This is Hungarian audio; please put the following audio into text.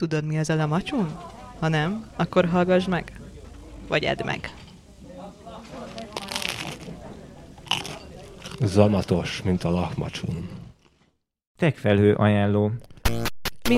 Tudod, mi az a lamacsun? Ha nem, akkor hallgass meg. Vagy edd meg. Zamatos, mint a lahmacsun. Techfelhő ajánló.